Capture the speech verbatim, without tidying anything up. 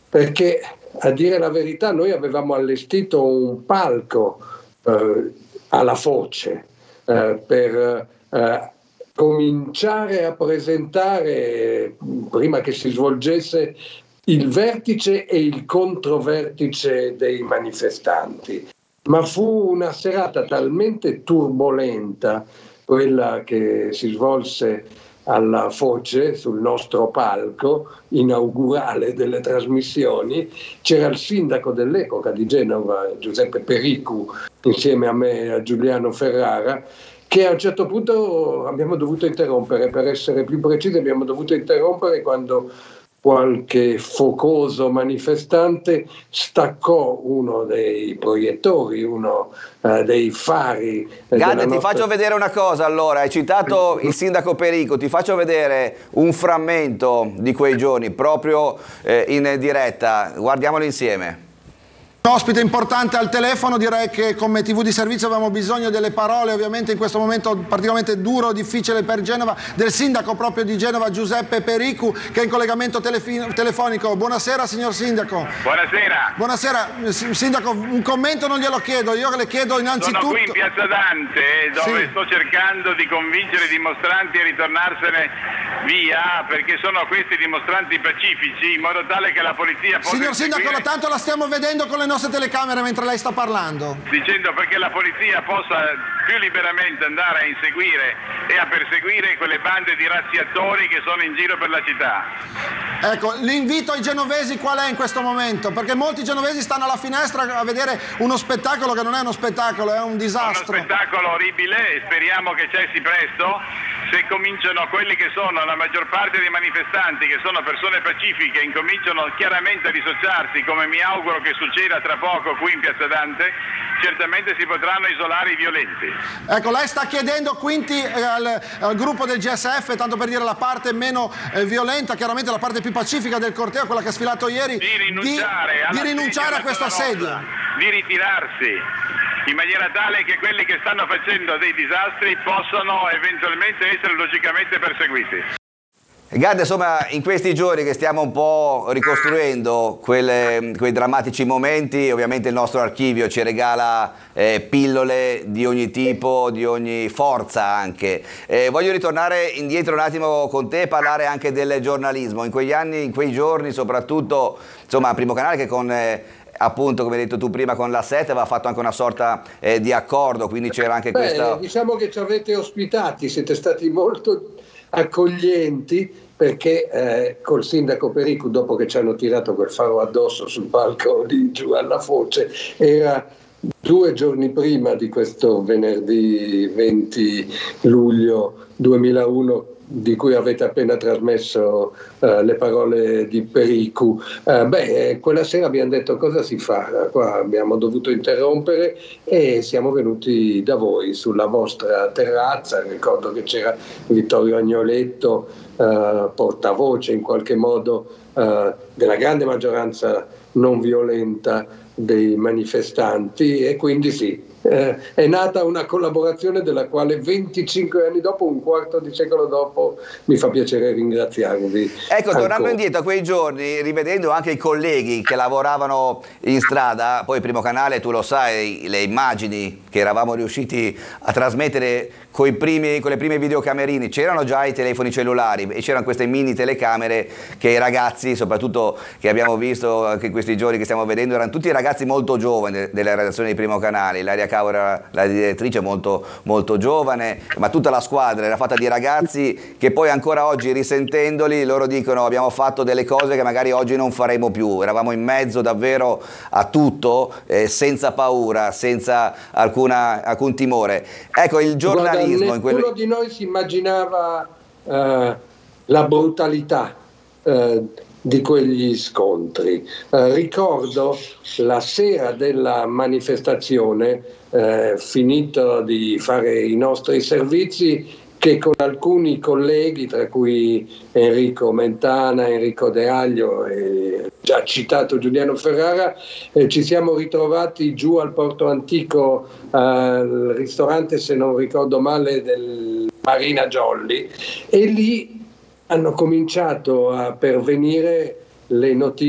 perché a dire la verità noi avevamo allestito un palco eh, alla Foce eh, per eh, cominciare a presentare, prima che si svolgesse, il vertice e il controvertice dei manifestanti. Ma fu una serata talmente turbolenta, quella che si svolse alla Foce, sul nostro palco inaugurale delle trasmissioni. C'era il sindaco dell'epoca di Genova, Giuseppe Pericu, insieme a me e a Giuliano Ferrara, che a un certo punto abbiamo dovuto interrompere. Per essere più precisi, abbiamo dovuto interrompere quando qualche focoso manifestante staccò uno dei proiettori, uno uh, dei fari. Gadde, ti nostra... faccio vedere una cosa allora, hai citato il sindaco Perico, ti faccio vedere un frammento di quei giorni, proprio eh, in diretta, guardiamolo insieme. Un ospite importante al telefono, direi che come tivù di servizio avevamo bisogno delle parole, ovviamente in questo momento particolarmente duro, difficile per Genova, del sindaco proprio di Genova, Giuseppe Pericu, che è in collegamento telefonico. Buonasera signor sindaco. Buonasera. Buonasera, sindaco, un commento non glielo chiedo, io le chiedo innanzitutto... Sono qui in Piazza Dante, dove sì. sto cercando di convincere i dimostranti a ritornarsene via, perché sono questi dimostranti pacifici, in modo tale che la polizia possa... Signor sindaco, seguire... tanto la stiamo vedendo con le nostre telecamere mentre lei sta parlando. Dicendo perché la polizia possa più liberamente andare a inseguire e a perseguire quelle bande di razziatori che sono in giro per la città. Ecco, l'invito ai genovesi qual è in questo momento? Perché molti genovesi stanno alla finestra a vedere uno spettacolo che non è uno spettacolo, è un disastro. Uno spettacolo orribile e speriamo che cessi presto. Se cominciano quelli che sono la maggior parte dei manifestanti, che sono persone pacifiche, incominciano chiaramente a dissociarsi, come mi auguro che succeda tra poco qui in Piazza Dante, certamente si potranno isolare i violenti. Ecco, lei sta chiedendo quindi eh, al, al gruppo del G S F, tanto per dire la parte meno eh, violenta, chiaramente la parte più pacifica del corteo, quella che ha sfilato ieri, di rinunciare, di, di rinunciare a questo assedio, di ritirarsi, in maniera tale che quelli che stanno facendo dei disastri possano eventualmente essere logicamente perseguiti. Gadde, insomma, in questi giorni che stiamo un po' ricostruendo quelle, quei drammatici momenti, ovviamente il nostro archivio ci regala eh, pillole di ogni tipo, di ogni forza anche. Eh, voglio ritornare indietro un attimo con te e parlare anche del giornalismo. In quegli anni, in quei giorni, soprattutto, insomma, Primo Canale che con... Eh, appunto, come hai detto tu prima, con la sette aveva fatto anche una sorta eh, di accordo, quindi c'era anche Beh, questa... Diciamo che ci avete ospitati, siete stati molto accoglienti, perché eh, col sindaco Pericu, dopo che ci hanno tirato quel faro addosso sul palco lì giù alla Foce, era due giorni prima di questo venerdì venti luglio duemilauno, di cui avete appena trasmesso uh, le parole di Pericu. Uh, beh, quella sera abbiamo detto cosa si fa, qua abbiamo dovuto interrompere e siamo venuti da voi sulla vostra terrazza. Ricordo che c'era Vittorio Agnoletto, uh, portavoce in qualche modo uh, della grande maggioranza non violenta dei manifestanti, e quindi sì, eh, è nata una collaborazione della quale venticinque anni dopo, un quarto di secolo dopo, mi fa piacere ringraziarvi. Ecco, tornando ancora. indietro a quei giorni, rivedendo anche i colleghi che lavoravano in strada, poi Primo Canale, tu lo sai, le immagini che eravamo riusciti a trasmettere coi primi, con le prime videocamerine, c'erano già i telefoni cellulari e c'erano queste mini telecamere che i ragazzi, soprattutto che abbiamo visto anche in questi giorni che stiamo vedendo, erano tutti ragazzi molto giovani della redazione di Primo Canale. Ilaria Cavo era la direttrice, molto, molto giovane, ma tutta la squadra era fatta di ragazzi che poi ancora oggi, risentendoli, loro dicono abbiamo fatto delle cose che magari oggi non faremo più, eravamo in mezzo davvero a tutto, eh, senza paura, senza alcuna, alcun timore. Ecco, il giornalismo... Guarda, nessuno in quelle... di noi si immaginava uh, la brutalità uh, di quegli scontri. Uh, ricordo la sera della manifestazione, uh, finito di fare i nostri servizi, che con alcuni colleghi, tra cui Enrico Mentana, Enrico De Aglio e già citato Giuliano Ferrara, eh, ci siamo ritrovati giù al Porto Antico, al ristorante, se non ricordo male, del Marina Jolly, e lì hanno cominciato a pervenire le notizie